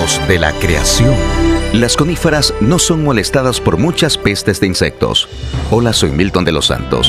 Momentos de la creación. Las coníferas no son molestadas por muchas pestes de insectos. Hola, soy Milton de los Santos.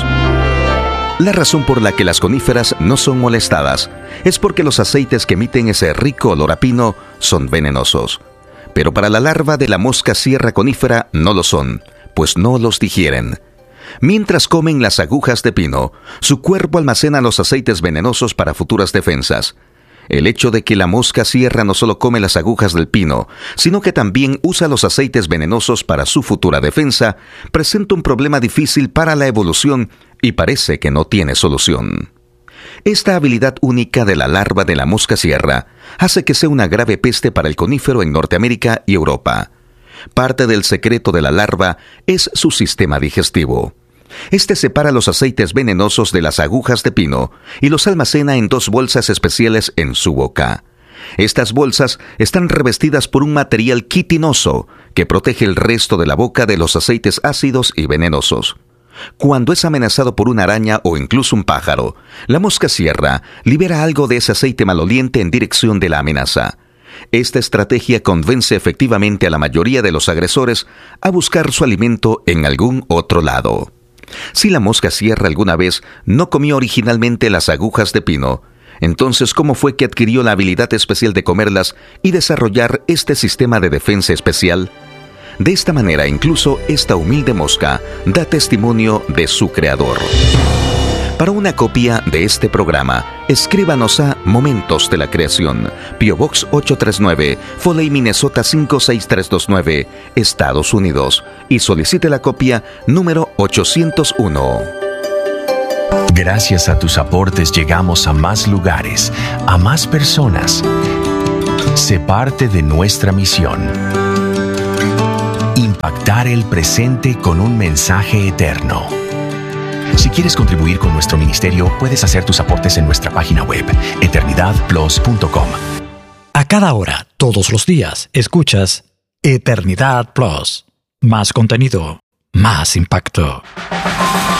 La razón por la que las coníferas no son molestadas es porque los aceites que emiten ese rico olor a pino son venenosos. Pero para la larva de la mosca sierra conífera no lo son, pues no los digieren. Mientras comen las agujas de pino, su cuerpo almacena los aceites venenosos para futuras defensas. El hecho de que la mosca sierra no solo come las agujas del pino, sino que también usa los aceites venenosos para su futura defensa, presenta un problema difícil para la evolución y parece que no tiene solución. Esta habilidad única de la larva de la mosca sierra hace que sea una grave peste para el conífero en Norteamérica y Europa. Parte del secreto de la larva es su sistema digestivo. Este separa los aceites venenosos de las agujas de pino y los almacena en 2 bolsas especiales en su boca. Estas bolsas están revestidas por un material quitinoso que protege el resto de la boca de los aceites ácidos y venenosos. Cuando es amenazado por una araña o incluso un pájaro, la mosca sierra libera algo de ese aceite maloliente en dirección de la amenaza. Esta estrategia convence efectivamente a la mayoría de los agresores a buscar su alimento en algún otro lado. Si la mosca sierra alguna vez no comió originalmente las agujas de pino, entonces ¿cómo fue que adquirió la habilidad especial de comerlas y desarrollar este sistema de defensa especial? De esta manera, incluso esta humilde mosca da testimonio de su creador. Para una copia de este programa, escríbanos a Momentos de la Creación, P.O. Box 839, Foley, Minnesota 56329, Estados Unidos, y solicite la copia número 801. Gracias a tus aportes llegamos a más lugares, a más personas. Sé parte de nuestra misión. Impactar el presente con un mensaje eterno. Si quieres contribuir con nuestro ministerio, puedes hacer tus aportes en nuestra página web, eternidadplus.com. A cada hora, todos los días, escuchas Eternidad Plus. Más contenido, más impacto.